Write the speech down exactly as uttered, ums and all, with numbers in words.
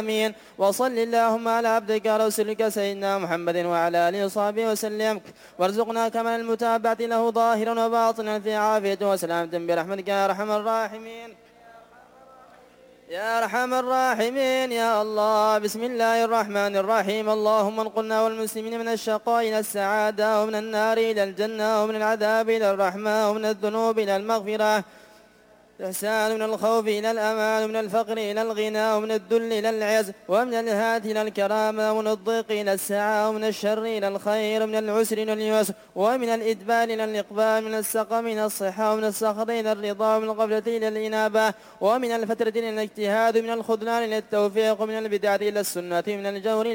آمين. وصل اللهم على عبدك ورسولك سيدنا محمد وعلى آله وصحبه وسلم، وارزقنا كمال المتابعة له ظاهرا وباطنا في عافية وسلامة برحمتك يا أرحم الراحمين يا أرحم الراحمين يا الله. بسم الله الرحمن الرحيم. اللهم انقلنا والمسلمين من الشقاء إلى السعادة، ومن النار إلى الجنة، ومن العذاب إلى الرحمة، ومن الذنوب إلى المغفرة، الإحسان من الخوف إلى الأمان، ومن الفقر إلى الغنى، ومن الذل إلى العز، ومن الهات إلى الكرامة، ومن الضيق إلى السعة، ومن الشر إلى الخير، ومن العسر إلى اليسر، ومن الإدبار إلى الإقبال، من السقم إلى الصحة، ومن السخط إلى الرضا، ومن الغفلة إلى الإنابة، ومن الفترة إلى الاجتهاد، ومن الخذلان إلى التوفيق، ومن البدعة إلى السنة، ومن الجور